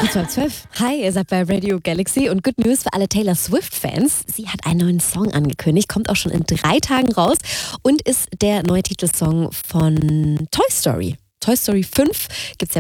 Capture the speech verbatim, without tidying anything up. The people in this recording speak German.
Kurz vor zwölf. Hi, ihr seid bei Radio Galaxy und Good News für alle Taylor Swift-Fans. Sie hat einen neuen Song angekündigt, kommt auch schon in drei Tagen raus und ist der neue Titelsong von Toy Story. Toy Story fünf gibt es ja